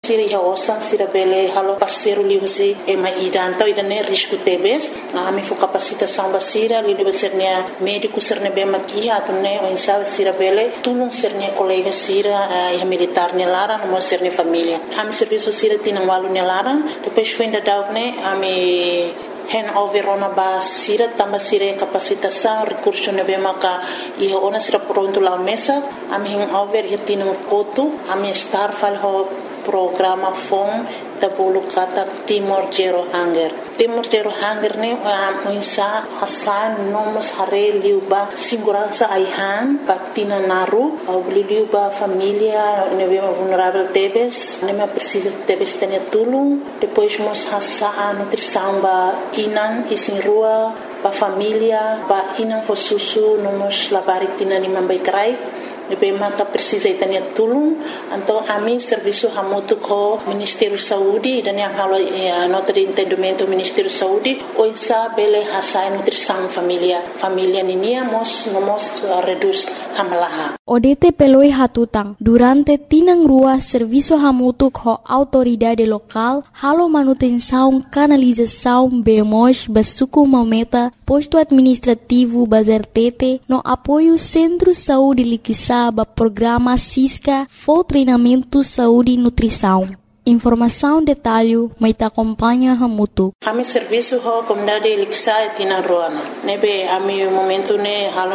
sira ia osa sira bele halo parceiro liusi e mai ida então ida ne risco tebes ami fu capacitação basira li deve ser ne médico ser ne be makia atune o insa sira bele tulung ser ne colega sira ia militar ne lara no ser ne família ami serviço sira tina walu ne lara depois fenda daune ami handover ona ba sira tamba sira capacitação recurso ne be maka ia ona sira pronto la mesa ami handover ia tina kotu ami star fal ho programa FOM tabulu kata Timor Zero Hunger. Timor Zero Hunger ni insa hasan nomos hare liuba segurança aihan patina naru au liuba familia nebe vulnerável tebes neme precisa tebes tenia tulung depois mos hasa nutrição ba inan isin rua ba familia ba inan fosusu nomos labarik tina ni mambai krai nebe mata precisa itania tulung então a mim serviço hamutu ko Ministério Saúde dan yang halo nota de entendimento Ministério Saúde o insa bele hasai nutrição familia ninia mos reduz hamalaha ODT peloi hatutang durante tinang rua serviço hamutu ko autoridade local halo manutenção canalização bemos basuku mameta posto administrativo bazertete no apoio Centro Saúde Liquissa programa Cisca for treinamento saúde e nutrição. Informação detalhe mai ta acompanha hamutu. Ami serviço ho comunidade Liquissa tina roana. Nebe ami momento ne halo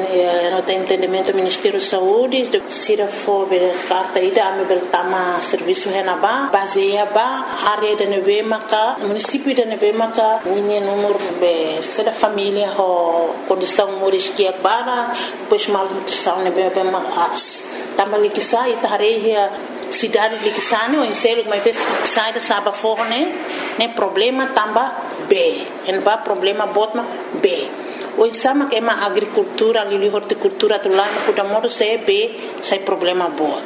no entendimento Ministério Saúde sira fo be carta ida ami bertama serviço henaba baseia ba área de nebe maka município de nebe maka ninha número be seda família ho condição moris que bara depois mal nutrição nebe be mas tama Liquissa itareia cidade de Liquissane ou em selo mas sai da saba forne né problema tamba B en ba problema botma B o insama que é uma agricultura ali horticultura tu lá no kuda modo se B sai problema bot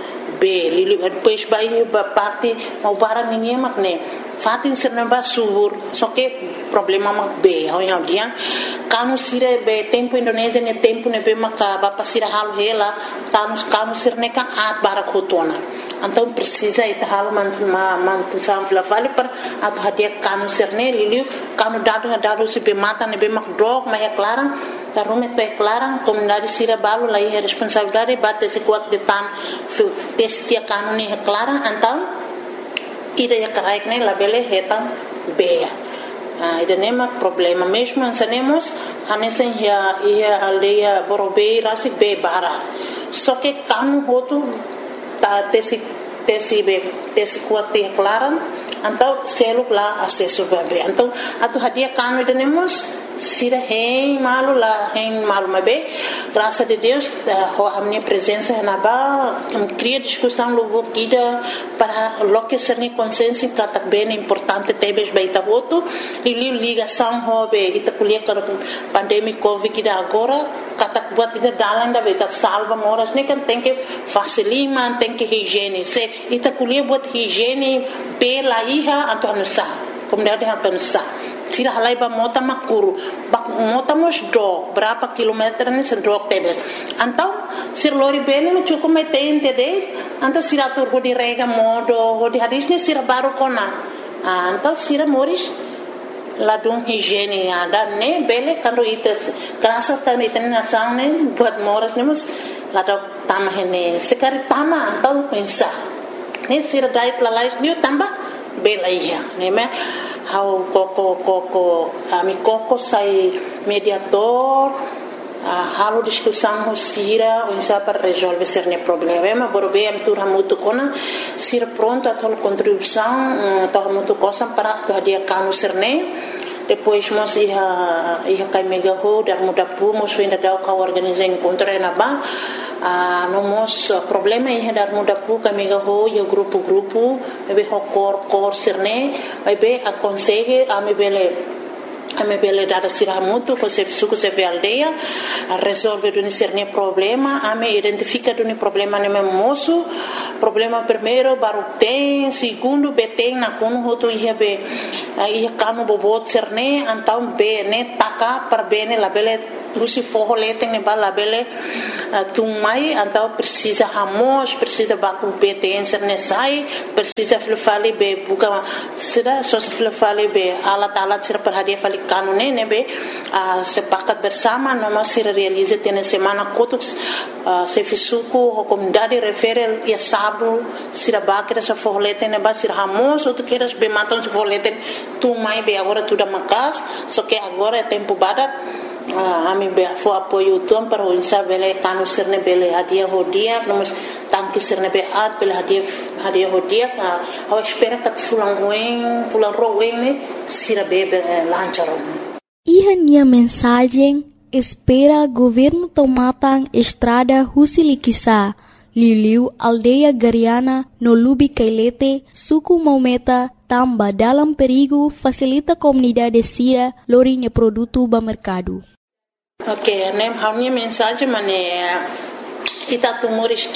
B li depois vai parte mau barang ninguém mak ne fatin serna ba subur só que problema mak B ao dia kanu sire be tempo Indonesia ne tempo ne be maka ba pasira halu hela kanu sirne kan at barak hotona então precisa ita hal mantenção flavali para atu hadia kanu serne liliu kanu dado se be mata ne be mak drog mas é clara tarume te clara comunidade sira balu lá é responsabilidade bate se kuat de tan testia kanu ni é clara então ida ya karaik ne labele hetan be ida nema problema mesmo ansanemos hanesen ia aldeia borobei rasi be bara só que kanu hotu ta tesi kuat clara então selo lá acesso bebê então atu hadia kanu tenemos sira hein malu mabe graças a Deus a minha presença na ba cria discussão logo guida para lo que ser ni consciência que tá bem importante tebes baita voto e ligação hobe ita kuliah para pandemia covid que agora kata buat ida dalan da beta salva moras ne kan tem que facilima tem que higiene se ita kuliah buat higiene pela iha atau nusa comunidade atau nusa sira halai ba mota makuru bak mota mos do berapa kilometer ni sendok tebes antau sir lori bene no cukup metente de antau sira tur go di rega modo go di hadis ni sira baru kona antau sira moris ladung higiene ada ne bele kando ites krasa tan iten nasang ne buat moras ne mus ladok tama hene sekari tama antau pensa ne sira diet lalais ni tamba bela iya ne me how koko ami koko sai mediador halo discussão sira o insa para resolver cerne problema borobe am tur hamutu kona sira pronto a tol contribuição to hamutu cosa para to dia kanu cerne depois mos ia kai mega ho dar muda pu mos ainda dau ka organizar encontro na ba no mos problema ia dar muda pu ka mega ho ia grupo bebe ho cor cerne bebe a consegue a me bele dada sira mutu ko se suku se aldeia a resolve do cerne problema a me identifica do problema ne moço problema primeiro baru tem segundo beteng na kono hoto ia be ia kanu bobot cerne antau be ne taka per bene la bele rusi foho leteng ne bala bele tumai atau precisa hamos, precisa baku BTN sernesai, precisa filfali be buka sida sos filfali be alat-alat sira perhadia fali kanune nebe sepakat bersama noma sira realize tena semana kotuk sefisuku komunidade referel ya sabu sira bakira sa forlete neba sira hamos outro queiras be matam se forlete tumai be agora tudo makas só que agora é tempo badak ami be fo apoio tom para o insabele kanu sirne bele hadia hodia nomos tanki sirne be at bele hadia hodia ao espera kat fulang roeng ne sira be lancharon. Ihania mensagem espera governo tomatang estrada Husilikisa Liliu aldeia Gariana no Lubi Kailete suku Maumeta tamba dalam perigo facilita comunidade sira lorinya produto ba mercado. Ok, nem a mensagem ita tu Moris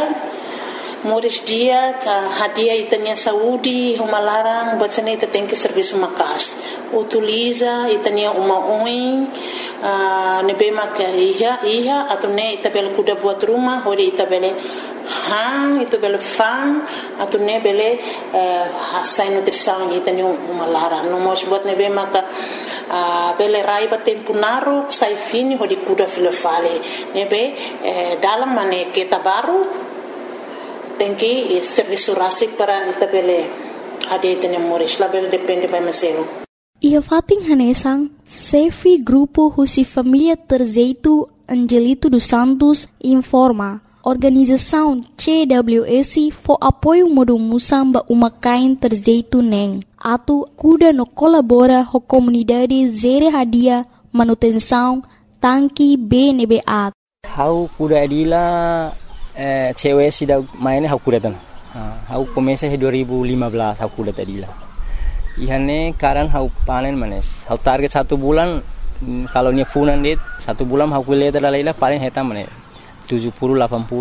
dia ka hadia itanya saúde uma larang bacana ita tem que serviço makas utiliza itanya uma oin nebema ka iha atau ne ita bel kuda buat rumah hori ita bele itu bele fan atau ne bele hasai nutrição itanya uma larang no mos buat nebema ka bele raiba tempo naru sai fini hori kuda filofale nebe dalam mane kita baru tem que serviço rasik para itabele ade tene Moris label depende by meselo. Ia fating hanesang Sefi Grupo Husi Família Terzeitu Angelito dos Santos informa organização CWS for apoio modo musamba umakain Terzeitu neng atu kuda no colabora ho comunidade zere hadia manutenção tanki BNBA. Hau kuda adila cewek sudah mainnya aku datang. Aku komesa 2015 aku datang tadi lah. Ihane karan aku panen manes. Aku target 1 bulan kalau ni funan dit 1 bulan aku lihat dalam paling hitam manes 70-80.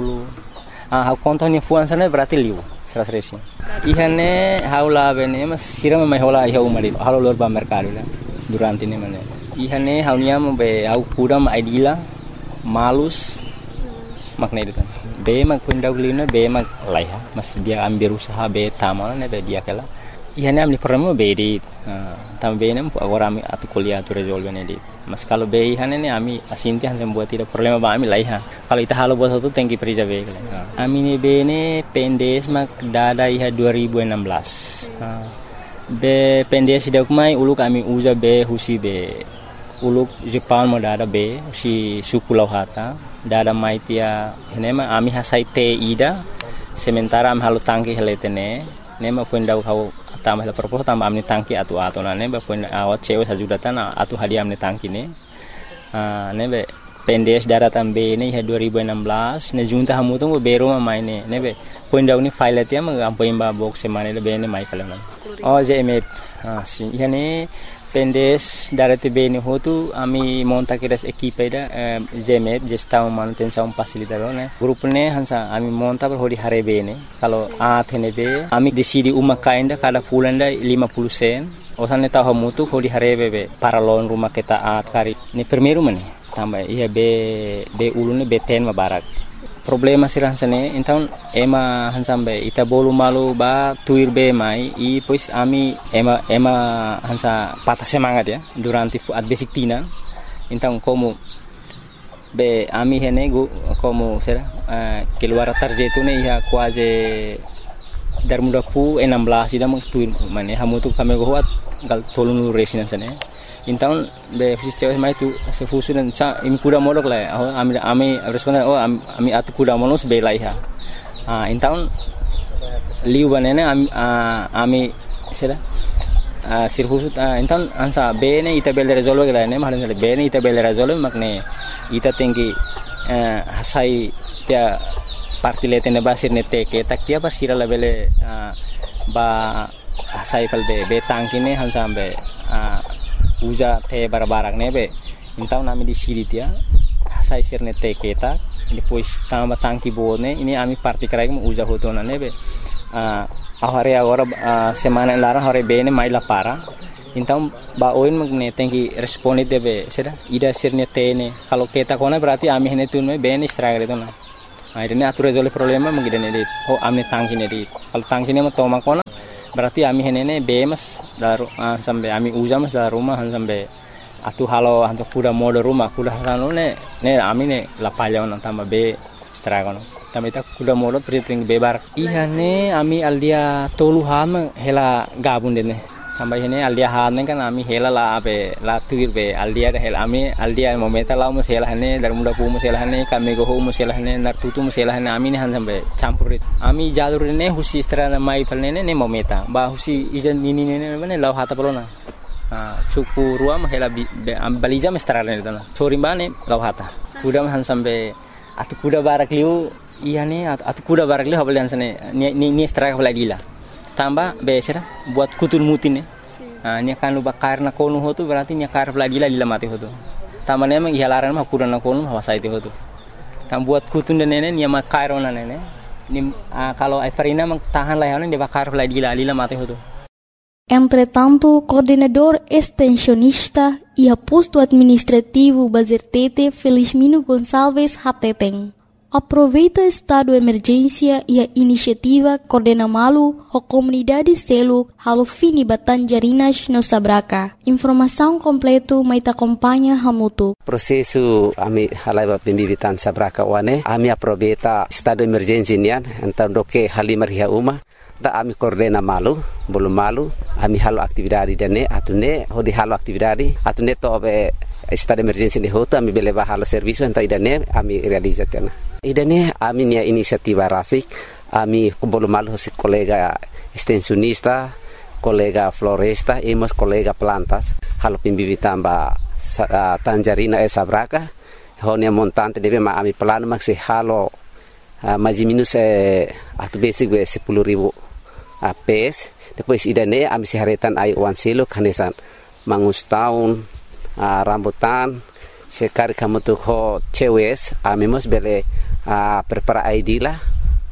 Aku kontak ni funan sana berarti liu 100. Ihane aku lah bene mas siram mai hola iha umari. Halo luar ba mercado lah durante ni manes. Ihane aku niam be aku kuram idila malus makna itu kan. Be mag pundaw lina be mag laiha mas dia ambil usaha be tamal ne be dia kala ihane amni problema be di tam be nem agora ami atu kuliah tu resolve ne di mas kalau be ihane ne ami asinti han buat tidak problema ba ami laiha kalau ita halo buat satu tengki perija be kala ami ne be ne pendes mag dada iha 2016 be pendes dak mai uluk ami uza be husi be uluk Jepang mo dada be si suku lauhata dada maitia nema ami hasai te ida sementara am halu tangki heletene nema punda kau tambah la propos tambah amni tangki atu na neba punda awat cewek sajudatan atu hadiah amni tangki ne nebe pendes dada tambe ne 2016 ne junta hamu tu bero maine nebe punda uni file tia mag ampo imba box semane le bene mai kala JMF si ihane pendes darate bene hotu ami monta kiras equipe da JMF gestão manutenção facilitador né grupo ne hansa ami monta per hodi hare bene kalau athene be ami decidi uma kainda kada pulanda 50 sen osane tahu mutu hodi hare be para loan rumah kita at kari ni primeiro mane tambah iya be ulune be ten mabarak problema sirah sane então ema hansambe ita bolu malu ba tuir be mai i pois ami ema hansa patah semangat ya durante at basic tina então como be ami hene go como será keluar tarjetu ne ia quase dar muda pu 16 ida mong tuir mane hamu tu kami go hat gal tolunu resinan sane então be fisteu mai tu se fusu dan cha imi kuda modok la ami responda ami atu kuda monos be laiha então liu banana ami sera sirfusu então ansa be ne ita bele resolve la ne mahan be ne ita bele resolve makne ita tengi hasai tia partilete ne basir ne teke tak tia basira la bele ba hasai kal be tangki ne hansa be uja te barbarak nebe então nami di siri tia sai sirne te keta depois tamba tangki bone ini ami parti krai mo uja hotona nebe ahare agora semana lara hore bene mai la para Então baoin magne tenki respondit debe seda ida sirne tene kalau kita kona berarti ami hene tun me ben struggle itu na akhirnya atur resolve problema magidane dit ho ami tangki ne dit kalau tangki ne ma toma kona berarti ami hene ne bemas daru sampai ami ujamas daru rumah sampai atu halo anto kuda modo rumah kuda halo ne ami ne lapalya on tamba be struggle tamita kuda modo triting bebar ihane ami aldia toluham hela gabun dene sampai ini aldia hanen kan ami hela la abe la tuir be aldia hela ami aldia momenta la mus hela hane dar muda pu mus hela hane kami go mus hela hane nar tutu mus hela hane ami ne han sampai campurit ami jalur ne husi strana mai palne ne momenta ba husi ijan ini ne ne law hata polona suku ruam hela baliza mestrana ne dana sori bane law hata kuda han sampai atu kuda barak liu iya ne atu kuda barak liu habalian sane ni strike balagila tambah besera buat kutul mutin nya kan luba karna konu hotu berarti nya kar lagila lila mati hotu tambah ne mang ihalaran mah kurana konu hawasa itu hotu tam buat kutun dan nene nya mak kairona nene ni kalau Everina mang tahan layanan dia bakar lagila lila mati hotu. Entretanto, coordenador extensionista e posto administrativo Bazertete Felizmino Gonçalves Hateteng aproveita estado de emergência e a iniciativa Coordena Malu a comunidade Seluk halo fini Batanjarinas no Sabraka. Informação completo mai acompanha hamutu. Prosesu ami halai pembibitan Sabraka wane ami aproveita estado de emergência nian então doke halimar hia uma da ami Coordena Malu belum malu ami halo aktividade dane atune hodi halo aktividade atune to be estado de emergência ni hoto ami beleba halo serviço então idane ami realizatena. Idane ami nia inisiativa rasik ami belum malu si kolega extensionista kolega floresta emos kolega plantas halo pembibitan ba Tanjarina Sabraka honia montante debe ma ami plano maksi halo mais minus atu basic 10.000 PS depois idane ami siharetan ai wan selo kanesan mangus tahun rambutan sekali kamu tuh ho cewes ami mos bele prepara ID lah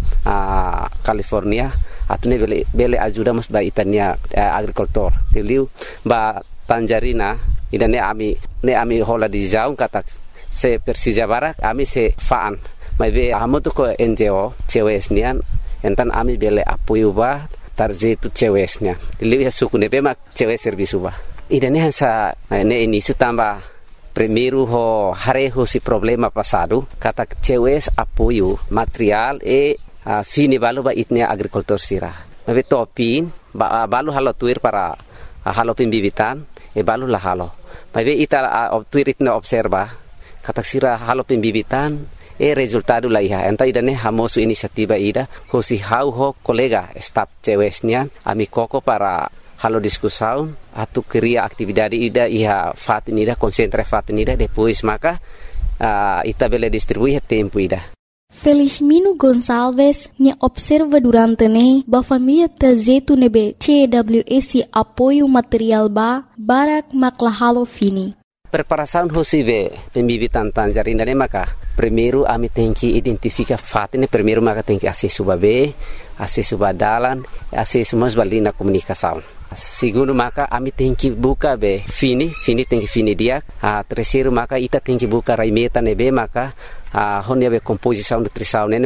California atune bele ajuda mos ba itania agricultor tiliu ba Tanjarina idane ami hola di jaung kata se Persija Barak ami se faan mai be amu tuh ko NGO cewes nian entan ami bele apoio ba tarje tu cewesnya tiliu ya suku ne be mak cewes servisu ba idane hansa ne ini tambah primeiro ho hareho si problema passado kata cewes apoio material fini balu ba itnia agricultor sira mabe topin balu halo tuir para halo pembibitan balu lah halo mabe ita tuir itna observa kata sira halo pembibitan resultado lah iha enta idane hamosu inisiativa ida ho si ho kolega staff cewesnya ami koko para halo discussão atu cria atividade ida iha fatin ida concentra fatin ida depois maka ita bele distribuir tempo ida. Felizmino Gonçalves nya observa durante ne ba família tazetu nebe CWS apoio material ba barak makla halo fini. Preparação hosive pembibitan Tanjarina ne maka primeiro ami tenki identifica fatin primeiro maka tenki acesso babe acesso badalan acesso mas balina comunicação. Segundo maka ami tenki buka be fini tenki fini dia terceiro maka ita tenki buka raimeta nebe maka honia be composição nutrição nene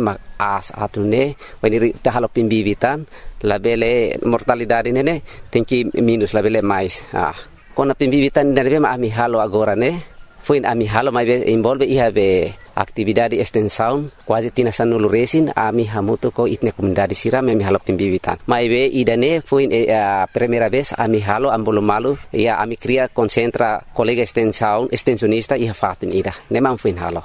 atune weniri ta halo pembibitan labele mortalidade nene tenki minus labele mais kona pembibitan nebe ma ami halo agora ne foi ami halo mai be envolve iha be atividade extensão quase tina sanulu resin ami hamuto ko itne comunidade sira me halo pembibitan mai be idane foi primeira vez ami halo ambolo malu ya ami cria concentra colega extensionista iha fatin ida ne man foi halo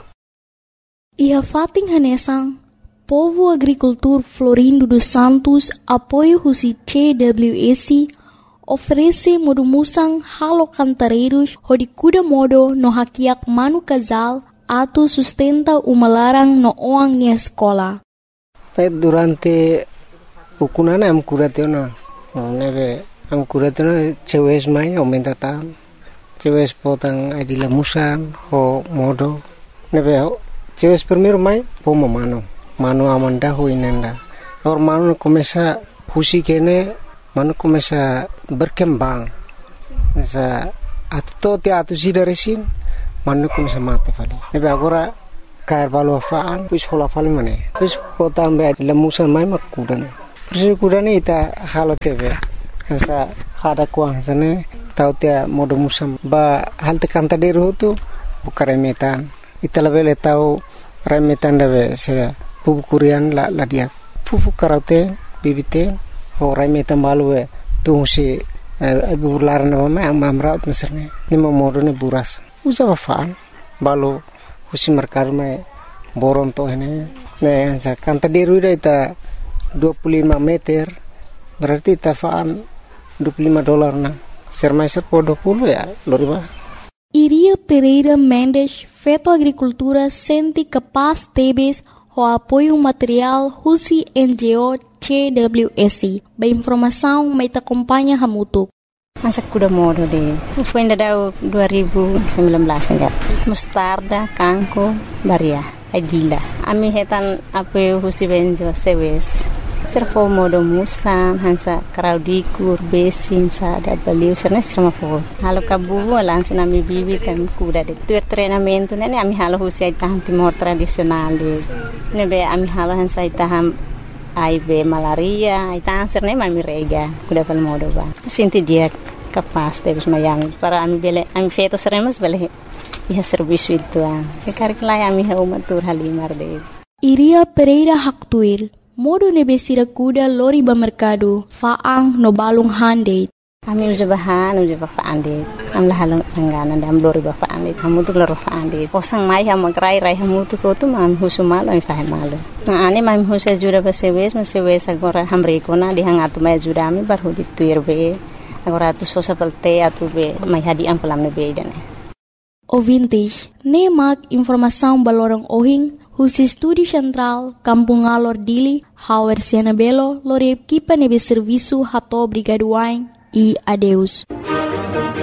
iha fatin hanesang povo agricultor Florindo dos Santos apoio husi CWS oferece modo musang halo cantareiros hodi kuda modo no hakiak manu casal atu sustenta umalarang no oang ni escola. Durante ukunana am kuratena neve am kuratena cewes mai aumenta tan cewes potang adila musan ho modo neve cewes primero mai po mano amanda ho inenda or mano começa husi kene mano começa berkembang Sa atu sida resin manu kum sa mate fali. Nebe agora kair balu afaan pus hola fali mane. Pus potam be lemusan mai makudan. Pus kudan ita halo tebe. Sa hada kuang sane tau tia modo musam ba hal te kanta deru tu bukare metan. Ita lebele tau remetan dabe se pupu kurian la dia. Pupu karate bibite ho remetan balu tu si bular na mama ang mamraut meserne ni momodo ne buras usa wafaan balu husi merkar me boron to hene ne sa kanta deru ita 25 meter berarti tafaan $25 na sermaiser po 20 ya loriba. Iria Pereira Mendes, Feto Agricultura Senti Capaz Tebes, o apoio material Husi NGO CWSI. Ba informação may acompanha hamutuk. Masa kuda modo de. Foi ainda dau 2019 enggak. Mustarda, kangko, baria, adila. Ami hetan apoio Husi Benjo sewes. Servo modo musan hansa kraudikur besin sa da baliu serna strama po. Halo kabu langsung ami bibi kan kuda de. Tuer treinamento ne ami halo Husi taham timor tradisional de. Nebe ami halo hansa taham aibe malaria, itang serne mami rega kuda pal modo ba. Sinti dia kapas terus mayang para ami bele ami feto seremos bele iha serviço itu ah. Sekarang lai ami ha umatur halimar de. Iria Pereira Haktuir, modo nebe sira kuda lori ba mercado, faang no balung handate. Ami uja faang de. Am la halong angana dam lori ba faang de. Hamu tu lori faang de. Posang mai ha magrai rai hamu tu ko tu mam husumal am fahe malu. Na ane mam husa jura ba sewes agora hamre ko na dihangatu mai jura ami bar hudi tuir be. Agora tu sosa pelte atu be mai hadi am pelam ne be dane. Ouvintes, nemak informação balorang ohing Husi Estúdio Central, Kampung Alor Dili, Hauer Siena Belo, lori equipa nebe serviço Hato Brigaduain e adeus.